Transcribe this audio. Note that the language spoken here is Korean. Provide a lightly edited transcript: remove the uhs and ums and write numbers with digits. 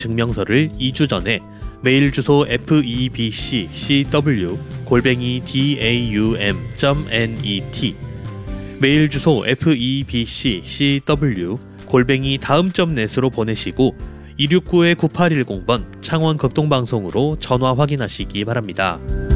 증명서를 2주 전에 메일 주소 febccw@daum.net, 메일 주소 febccw@daum.net으로 보내시고 269-9810번 창원 극동방송으로 전화 확인하시기 바랍니다.